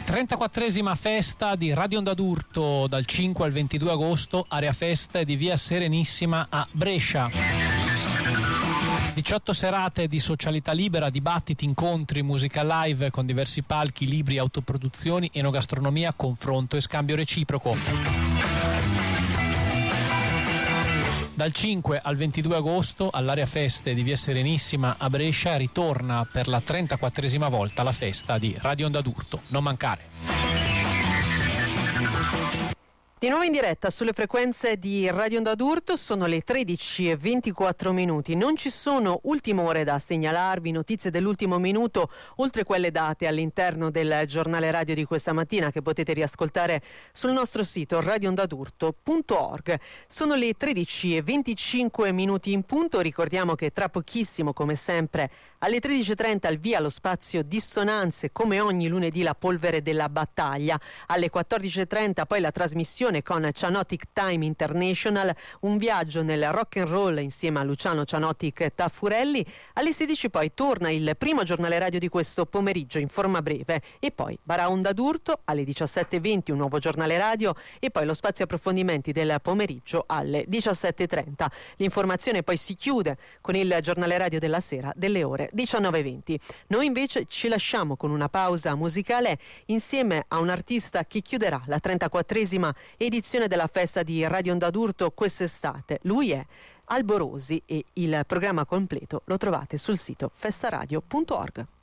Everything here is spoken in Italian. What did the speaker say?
34esima festa di Radio Onda d'Urto dal 5 al 22 agosto, area festa di via Serenissima a Brescia. 18 serate di socialità libera, dibattiti, incontri, musica live con diversi palchi, libri, autoproduzioni, enogastronomia, confronto e scambio reciproco. Dal 5 al 22 agosto all'area feste di via Serenissima a Brescia ritorna per la 34esima volta la festa di Radio Onda d'Urto. Non mancare. Di nuovo in diretta sulle frequenze di Radio Onda d'Urto, sono le 13:24. Non ci sono ultime ore da segnalarvi, notizie dell'ultimo minuto, oltre quelle date all'interno del giornale radio di questa mattina che potete riascoltare sul nostro sito radioondadurto.org. Sono le 13:25 in punto, ricordiamo che tra pochissimo, come sempre, alle 13:30 al via lo spazio Dissonanze, come ogni lunedì la polvere della battaglia. Alle 14:30 poi la trasmissione con Cianotic Time International, un viaggio nel rock and roll insieme a Luciano Cianotic Taffurelli. Alle 16 poi torna il primo giornale radio di questo pomeriggio in forma breve e poi Bara Onda d'Urto alle 17:20, un nuovo giornale radio e poi lo spazio approfondimenti del pomeriggio alle 17:30. L'informazione poi si chiude con il giornale radio della sera delle ore 19:20. Noi invece ci lasciamo con una pausa musicale insieme a un artista che chiuderà la 34esima edizione della festa di Radio Onda d'Urto quest'estate. Lui è Alborosi e il programma completo lo trovate sul sito festaradio.org.